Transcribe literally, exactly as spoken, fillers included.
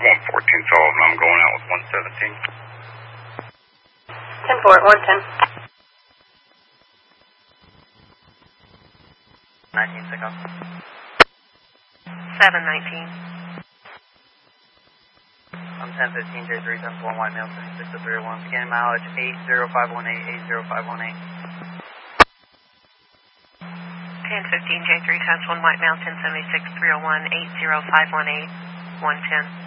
one fourteen Sullivan, I'm going out with one seventeen. ten four at one ten. nineteen, pick up. seven nineteen. I'm ten fifteen, J three, ten four, white male, six oh three oh one. Beginning mileage eight zero five one eight, eight zero five one eight. ten fifteen, J three, times one, white male, ten seventy-six, three oh one, eight zero five one eight, one ten.